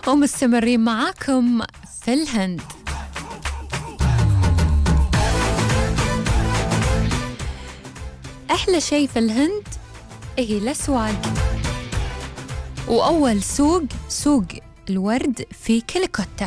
ومستمرين معاكم في الهند. أحلى شيء في الهند هي الأسواق، وأول سوق الورد في كلكوتا.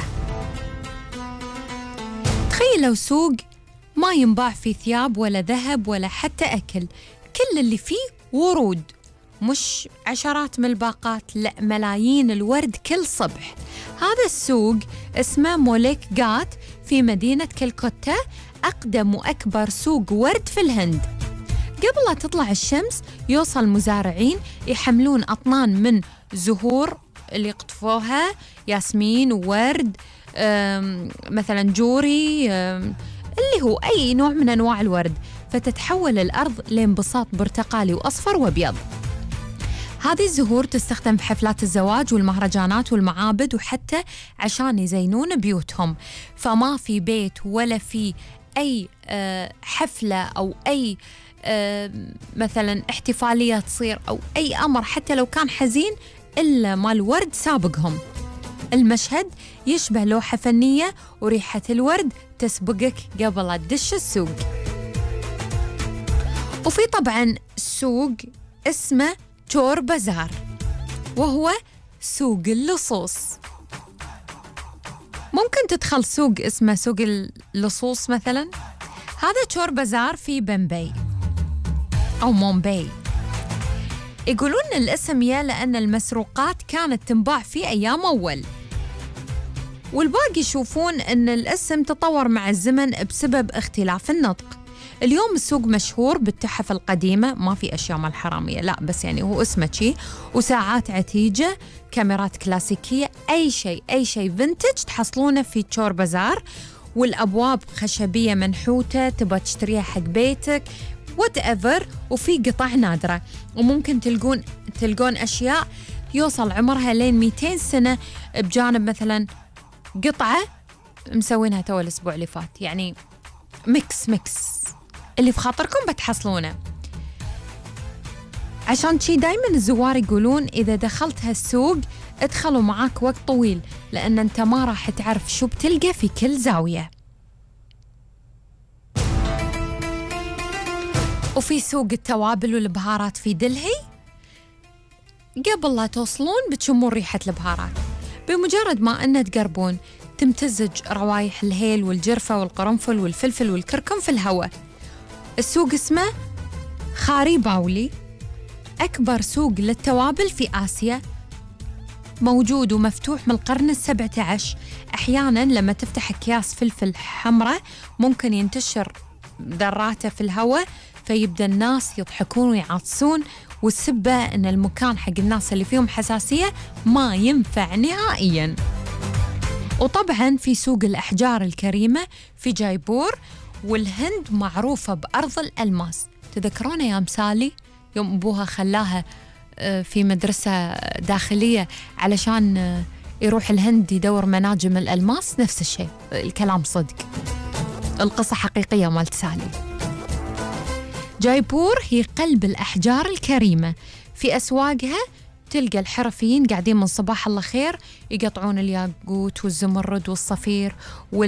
تخيلوا سوق ما ينباع فيه ثياب ولا ذهب ولا حتى أكل، كل اللي فيه ورود، مش عشرات من الباقات، لا ملايين الورد كل صبح. هذا السوق اسمه موليك غات في مدينة كلكوتا، أقدم وأكبر سوق ورد في الهند. قبل لا تطلع الشمس يوصل مزارعين يحملون أطنان من زهور اللي يقطفوها، ياسمين وورد، مثلا جوري، اللي هو أي نوع من أنواع الورد، فتتحول الأرض لانبساط برتقالي وأصفر وأبيض. هذه الزهور تستخدم في حفلات الزواج والمهرجانات والمعابد، وحتى عشان يزينون بيوتهم. فما في بيت ولا في أي حفلة أو أي مثلا احتفالية تصير أو أي أمر حتى لو كان حزين إلا ما الورد سابقهم. المشهد يشبه لوحة فنية، وريحة الورد تسبقك قبل لا تدش السوق. وفي طبعا سوق اسمه تور بازار، وهو سوق اللصوص. ممكن تدخل سوق اسمه سوق اللصوص مثلا. هذا تور بازار في بمبي أو مومباي. يقولون الاسم يا لأن المسروقات كانت تنباع في أيام أول، والباقي يشوفون أن الاسم تطور مع الزمن بسبب اختلاف النطق. اليوم السوق مشهور بالتحف القديمة، ما في أشياء مال حرامية لا، بس يعني هو اسمه شي، وساعات عتيجة، كاميرات كلاسيكية، أي شيء فينتج تحصلونه في تور بازار. والأبواب خشبية منحوتة تبغى تشتريها حق بيتك whatever، وفي قطع نادرة، وممكن تلقون أشياء يوصل عمرها لين 200 سنة بجانب مثلا قطعة مسوينها تو الأسبوع اللي فات. يعني ميكس اللي في خاطركم بتحصلونه. عشان شي دايما الزوار يقولون إذا دخلت هالسوق ادخلوا معاك وقت طويل، لأن أنت ما راح تعرف شو بتلقى في كل زاوية. وفي سوق التوابل والبهارات في دلهي. قبل لا توصلون بتشمون ريحة البهارات، بمجرد ما أن تقربون تمتزج روايح الهيل والجرفة والقرنفل والفلفل والكركم في الهواء. السوق اسمه خاري باولي، أكبر سوق للتوابل في آسيا، موجود ومفتوح من القرن 17. أحياناً لما تفتح أكياس فلفل حمراء ممكن ينتشر ذراته في الهواء، فيبدأ الناس يضحكون ويعطسون، والسبة أن المكان حق الناس اللي فيهم حساسية ما ينفع نهائياً. وطبعاً في سوق الأحجار الكريمة في جايبور، والهند معروفة بأرض الألماس. تذكرون أيام سالي يوم أبوها خلاها في مدرسة داخلية علشان يروح الهند يدور مناجم الألماس؟ نفس الشيء، الكلام صدق، القصة حقيقية مالت سالي. جايبور هي قلب الأحجار الكريمة. في أسواقها تلقى الحرفيين قاعدين من صباح الله خير يقطعون الياقوت والزمرد والصفير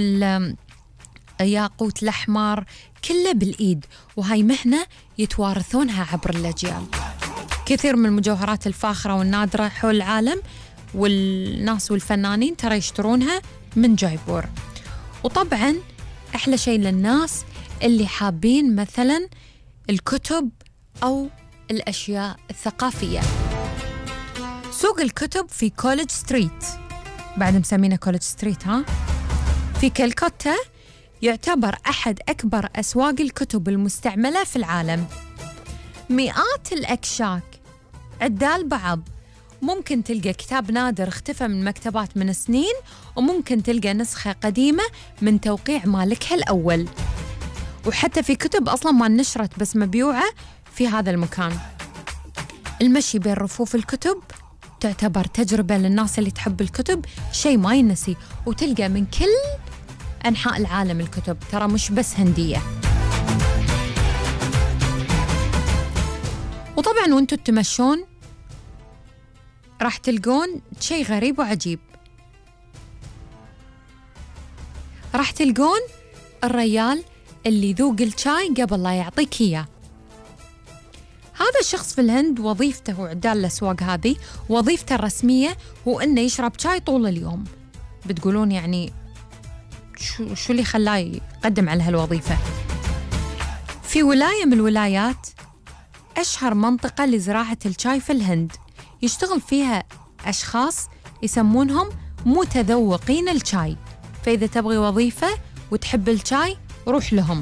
والياقوت الأحمر، كله بالإيد، وهاي مهنة يتوارثونها عبر الأجيال. كثير من المجوهرات الفاخرة والنادرة حول العالم والناس والفنانين ترى يشترونها من جايبور. وطبعاً أحلى شيء للناس اللي حابين مثلاً الكتب أو الأشياء الثقافية. سوق الكتب في كوليدج ستريت، بعد مسمينه كوليدج ستريت في كلكوتا، يعتبر أحد أكبر أسواق الكتب المستعملة في العالم. مئات الأكشاك عدال بعض، ممكن تلقى كتاب نادر اختفى من مكتبات من سنين، وممكن تلقى نسخة قديمة من توقيع مالكها الأول. وحتى في كتب أصلاً ما نشرت بس مبيوعة في هذا المكان. المشي بين رفوف الكتب تعتبر تجربة للناس اللي تحب الكتب، شيء ما ينسي، وتلقى من كل أنحاء العالم الكتب، ترى مش بس هندية. وطبعاً وانتوا تمشون راح تلقون شيء غريب وعجيب. راح تلقون الريال اللي يذوق الشاي قبل لا يعطيك إياه. هذا الشخص في الهند وظيفته عدال الأسواق هذه، وظيفته الرسمية هو إنه يشرب شاي طول اليوم. بتقولون يعني شو اللي خلاه يقدم على هالوظيفة؟ في ولاية من الولايات أشهر منطقة لزراعة الشاي في الهند، يشتغل فيها أشخاص يسمونهم متذوقين الشاي، فإذا تبغي وظيفة وتحب الشاي روح لهم.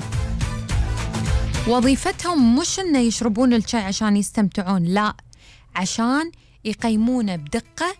وظيفتهم مش إنه يشربون الشاي عشان يستمتعون، لا، عشان يقيمونه بدقة